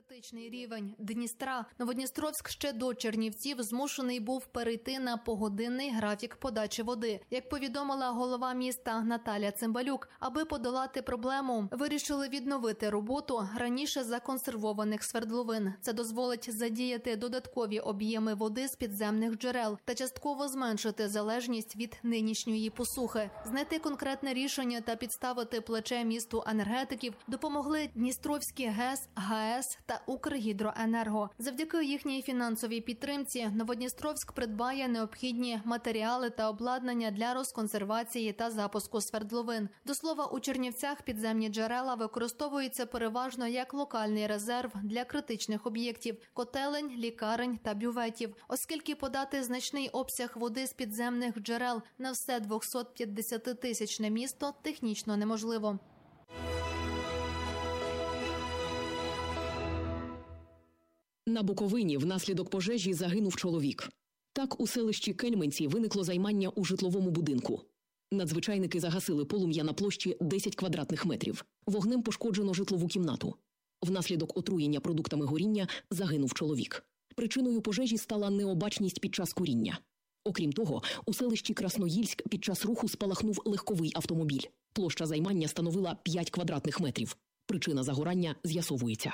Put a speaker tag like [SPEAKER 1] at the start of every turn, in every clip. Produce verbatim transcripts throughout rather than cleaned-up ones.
[SPEAKER 1] Критичний рівень Дністра. Новодністровськ ще до Чернівців змушений був перейти на погодинний графік подачі води. Як повідомила голова міста Наталя Цимбалюк, аби подолати проблему, вирішили відновити роботу раніше законсервованих свердловин. Це дозволить задіяти додаткові об'єми води з підземних джерел та частково зменшити залежність від нинішньої посухи. Знайти конкретне рішення та підставити плече місту енергетиків допомогли Дністровські ГЕС, ГАЕС та Укргідроенерго. Завдяки їхній фінансовій підтримці Новодністровськ придбає необхідні матеріали та обладнання для розконсервації та запуску свердловин. До слова, у Чернівцях підземні джерела використовуються переважно як локальний резерв для критичних об'єктів – котелень, лікарень та бюветів. Оскільки подати значний обсяг води з підземних джерел на все двохсотп'ятдесятитисячне місто технічно неможливо.
[SPEAKER 2] На Буковині внаслідок пожежі загинув чоловік. Так, у селищі Кельменці виникло займання у житловому будинку. Надзвичайники загасили полум'я на площі десять квадратних метрів. Вогнем пошкоджено житлову кімнату. Внаслідок отруєння продуктами горіння загинув чоловік. Причиною пожежі стала необачність під час куріння. Окрім того, у селищі Красноїльськ під час руху спалахнув легковий автомобіль. Площа займання становила п'ять квадратних метрів. Причина загорання з'ясовується.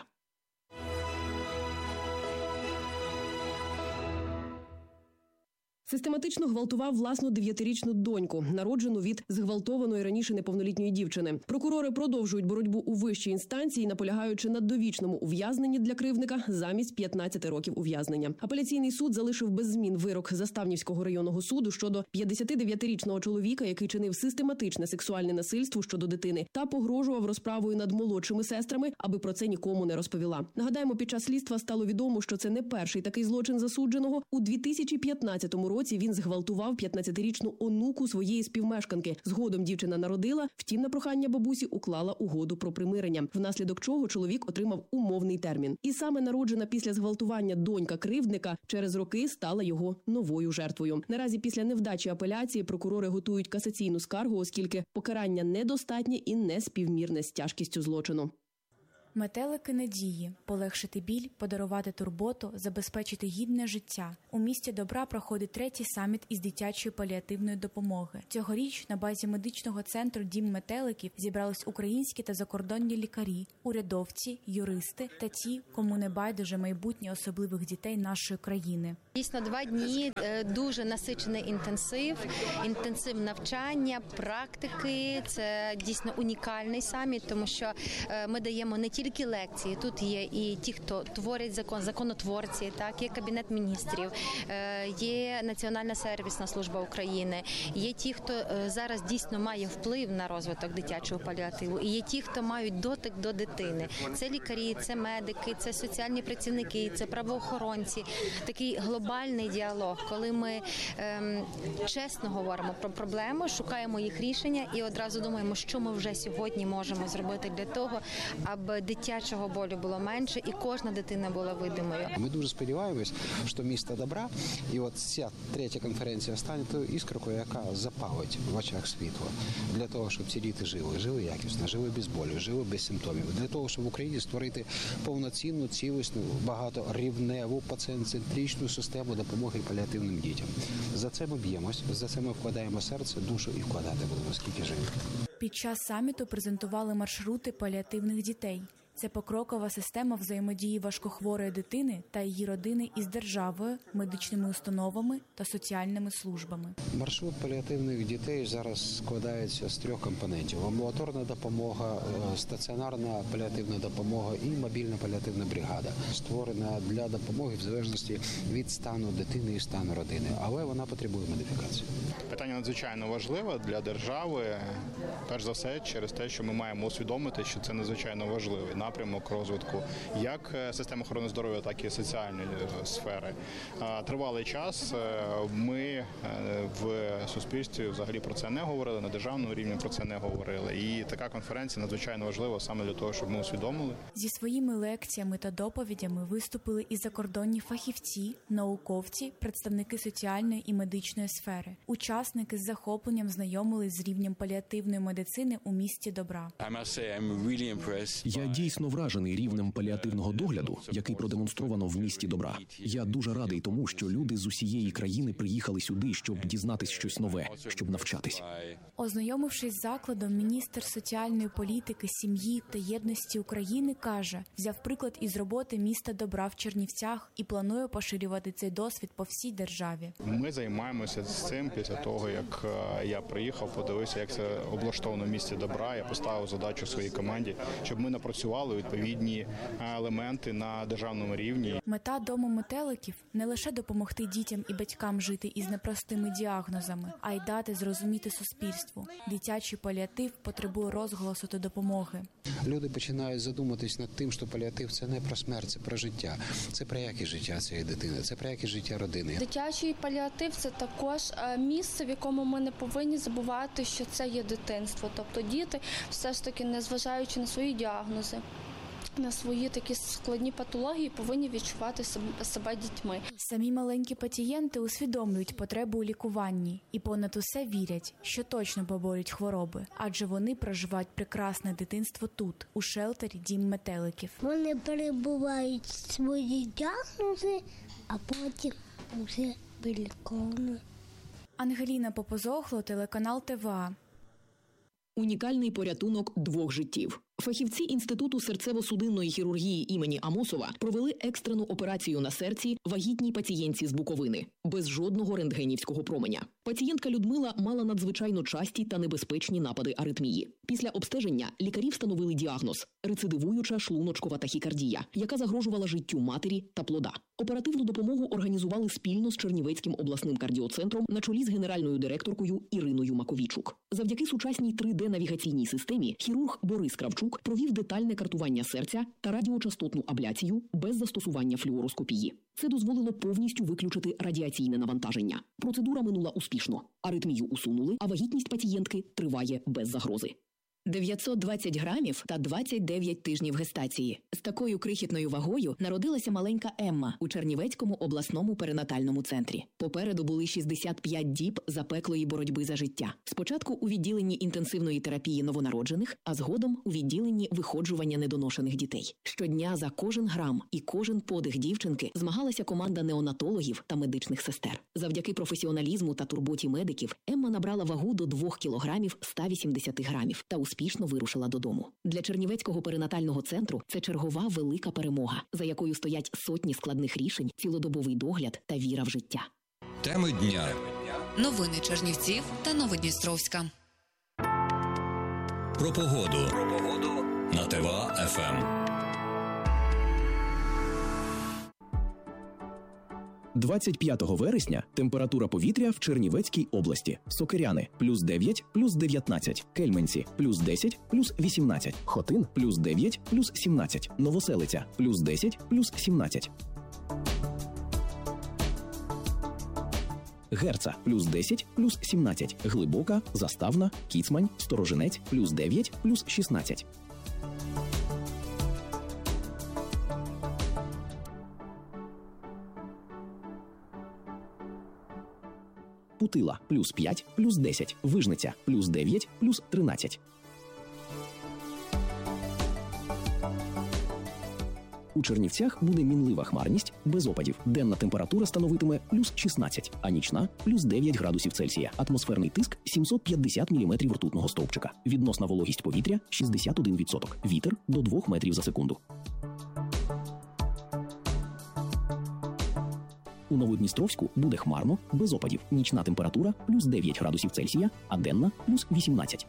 [SPEAKER 2] Систематично гвалтував власну дев'ятирічну доньку, народжену від зґвалтованої раніше неповнолітньої дівчини. Прокурори продовжують боротьбу у вищій інстанції, наполягаючи на довічному ув'язненні для кривдника замість п'ятнадцяти років ув'язнення. Апеляційний суд залишив без змін вирок Заставнівського районного суду щодо п'ятдесятидев'ятирічного чоловіка, який чинив систематичне сексуальне насильство щодо дитини та погрожував розправою над молодшими сестрами, аби про це нікому не розповіла. Нагадаємо, під час слідства стало відомо, що це не перший такий злочин засудженого. У дві тисячі п'ятнадцятому році він зґвалтував п'ятнадцятирічну онуку своєї співмешканки. Згодом дівчина народила, втім на прохання бабусі уклала угоду про примирення, внаслідок чого чоловік отримав умовний термін. І саме народжена після зґвалтування донька кривдника через роки стала його новою жертвою. Наразі після невдачі апеляції прокурори готують касаційну скаргу, оскільки покарання недостатнє і неспівмірне з тяжкістю злочину.
[SPEAKER 3] Метелики надії – полегшити біль, подарувати турботу, забезпечити гідне життя. У місті Добра проходить третій саміт із дитячої паліативної допомоги. Цьогоріч на базі медичного центру «Дім метеликів» зібрались українські та закордонні лікарі, урядовці, юристи та ті, кому не байдуже майбутнє особливих дітей нашої країни.
[SPEAKER 4] Дійсно, два дні дуже насичений інтенсив, інтенсив навчання, практики. Це дійсно унікальний саміт, тому що ми даємо не тільки Тільки лекції, тут є і ті, хто творять закон, законотворці, так, є Кабінет міністрів, є Національна сервісна служба України, є ті, хто зараз дійсно має вплив на розвиток дитячого паліативу, і є ті, хто мають дотик до дитини. Це лікарі, це медики, це соціальні працівники, це правоохоронці. Такий глобальний діалог, коли ми ем, чесно говоримо про проблеми, шукаємо їх рішення і одразу думаємо, що ми вже сьогодні можемо зробити для того, аби дитячого болю було менше і кожна дитина була видимою.
[SPEAKER 5] Ми дуже сподіваємось, що місто добра, і от ця третя конференція стане тою іскрою, яка запалить в очах світло для того, щоб ці діти жили, жили якісно, жили без болю, жили без симптомів, для того, щоб в Україні створити повноцінну, цілісну, багаторівневу, пацієнт-центричну систему допомоги паліативним дітям. За це ми б'ємось, за це ми вкладаємо серце, душу і вкладати будемо, скільки живемо.
[SPEAKER 3] Під час саміту презентували маршрути паліативних дітей. Це покрокова система взаємодії важкохворої дитини та її родини із державою, медичними установами та соціальними службами.
[SPEAKER 5] Маршрут паліативних дітей зараз складається з трьох компонентів: амбулаторна допомога, стаціонарна паліативна допомога і мобільна паліативна бригада, створена для допомоги в залежності від стану дитини і стану родини, але вона потребує модифікації.
[SPEAKER 6] Питання надзвичайно важливе для держави, перш за все через те, що ми маємо усвідомити, що це надзвичайно важливий напрямок розвитку як системи охорони здоров'я, так і соціальної сфери. Тривалий час ми в суспільстві взагалі про це не говорили, на державному рівні про це не говорили. І така конференція надзвичайно важлива саме для того, щоб ми усвідомили.
[SPEAKER 3] Зі своїми лекціями та доповідями виступили і закордонні фахівці, науковці, представники соціальної і медичної сфери. Учасники з захопленням знайомились з рівнем паліативної медицини у місті Добра.
[SPEAKER 7] Я дійсно дійсно вражений рівнем паліативного догляду, який продемонстровано в місті Добра. Я дуже радий тому, що люди з усієї країни приїхали сюди, щоб дізнатись щось нове, щоб навчатись.
[SPEAKER 3] Ознайомившись з закладом, міністр соціальної політики, сім'ї та єдності України каже, взяв приклад із роботи міста Добра в Чернівцях і планує поширювати цей досвід по всій державі.
[SPEAKER 6] Ми займаємося з цим після того, як я приїхав, подивився, як це облаштовано в місті Добра. Я поставив задачу своїй команді, щоб ми напрацювали відповідні елементи на державному рівні.
[SPEAKER 3] Мета Дому метеликів – не лише допомогти дітям і батькам жити із непростими діагнозами, а й дати зрозуміти суспільству. Дитячий паліатив потребує розголосу та допомоги.
[SPEAKER 5] Люди починають задуматись над тим, що паліатив – це не про смерть, це про життя. Це про якість життя цієї дитини, це про якість життя родини.
[SPEAKER 8] Дитячий паліатив – це також місце, в якому ми не повинні забувати, що це є дитинство. Тобто діти, все ж таки, незважаючи на свої діагнози, на свої такі складні патології, повинні відчувати себе дітьми.
[SPEAKER 3] Самі маленькі пацієнти усвідомлюють потребу у лікуванні і понад усе вірять, що точно поборють хвороби, адже вони проживають прекрасне дитинство тут, у шелтері «Дім метеликів».
[SPEAKER 9] Вони перебувають свої діагнози, а потім вже виліковано.
[SPEAKER 3] Ангеліна Попозохло, телеканал Т В А.
[SPEAKER 2] Унікальний порятунок двох життів. Фахівці Інституту серцево-судинної хірургії імені Амосова провели екстрену операцію на серці вагітній пацієнтці з Буковини, без жодного рентгенівського променя. Пацієнтка Людмила мала надзвичайно часті та небезпечні напади аритмії. Після обстеження лікарі встановили діагноз – рецидивуюча шлуночкова тахікардія, яка загрожувала життю матері та плода. Оперативну допомогу організували спільно з Чернівецьким обласним кардіоцентром на чолі з генеральною директоркою Іриною Маковійчук. Завдяки сучасній три де-навігаційній системі хірург Борис Кравчук провів детальне картування серця та радіочастотну абляцію без застосування флюороскопії. Це дозволило повністю виключити радіаційне навантаження. Процедура минула успішно. Аритмію усунули, а вагітність пацієнтки триває без загрози. дев'ятсот двадцять грамів та двадцять дев'ять тижнів гестації. З такою крихітною вагою народилася маленька Емма у Чернівецькому обласному перинатальному центрі. Попереду були шістдесят п'ять діб запеклої боротьби за життя. Спочатку у відділенні інтенсивної терапії новонароджених, а згодом у відділенні виходжування недоношених дітей. Щодня за кожен грам і кожен подих дівчинки змагалася команда неонатологів та медичних сестер. Завдяки професіоналізму та турботі медиків Емма набрала вагу до двох кілограмів ста вісімдесяти грамів та успішно вирушила додому. Для Чернівецького перинатального центру це чергова велика перемога, за якою стоять сотні складних рішень, цілодобовий догляд та віра в життя.
[SPEAKER 10] Теми дня.
[SPEAKER 11] Новини Чернівців та Новодністровська.
[SPEAKER 10] Про погоду. Про погоду на Т В А Ф М.
[SPEAKER 7] двадцять п'ятого вересня температура повітря в Чернівецькій області. Сокиряни – плюс дев'ять, плюс дев'ятнадцять. Кельменці – плюс десять, плюс вісімнадцять. Хотин – плюс дев'ять, плюс сімнадцять. Новоселиця – плюс десять, плюс сімнадцять. Герца – плюс десять, плюс сімнадцять. Глибока, Заставна, Кіцмань, Сторожинець – плюс дев'ять, плюс шістнадцять. Путила – плюс п'ять, плюс десять. Вижниця – плюс дев'ять, плюс тринадцять. У Чернівцях буде мінлива хмарність, без опадів. Денна температура становитиме плюс шістнадцять, а нічна – плюс дев'ять градусів Цельсія. Атмосферний тиск – сімсот п'ятдесят міліметрів ртутного стовпчика. Відносна вологість повітря – шістдесят один відсоток. Вітер – до двох метрів за секунду. У Новодністровську буде хмарно, без опадів. Нічна температура – плюс дев'ять градусів Цельсія, а денна – плюс вісімнадцять.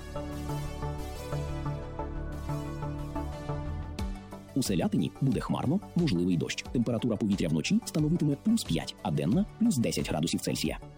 [SPEAKER 7] У Селятині буде хмарно, можливий дощ. Температура повітря вночі становитиме плюс п'ять, а денна – плюс десять градусів Цельсія.